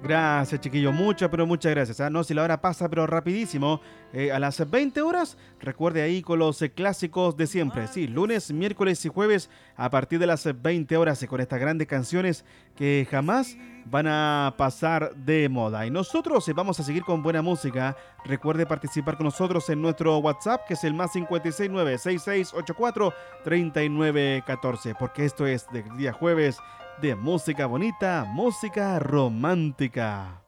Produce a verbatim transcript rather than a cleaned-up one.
Gracias, chiquillo. Muchas, pero muchas gracias. ¿Ah? No, si la hora pasa, pero rapidísimo. Eh, a las veinte horas, recuerde ahí con los eh, clásicos de siempre. Sí, lunes, miércoles y jueves a partir de las veinte horas y con estas grandes canciones que jamás van a pasar de moda. Y nosotros eh, vamos a seguir con buena música. Recuerde participar con nosotros en nuestro WhatsApp, que es el más cinco seis nueve seis seis ocho cuatro tres nueve uno cuatro, porque esto es del día jueves de música bonita, música romántica.